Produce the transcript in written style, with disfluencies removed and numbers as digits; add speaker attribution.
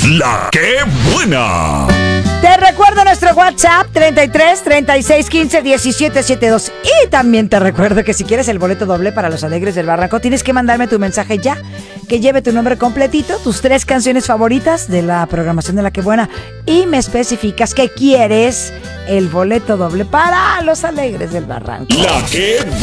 Speaker 1: La que buena.
Speaker 2: Te recuerdo nuestro WhatsApp 33 36 15 17 72. Y también te recuerdo que si quieres el boleto doble para Los Alegres del Barranco, tienes que mandarme tu mensaje ya, que lleve tu nombre completito, tus 3 canciones favoritas de la programación de La que buena, y me especificas que quieres el boleto doble para Los Alegres del Barranco.
Speaker 1: La que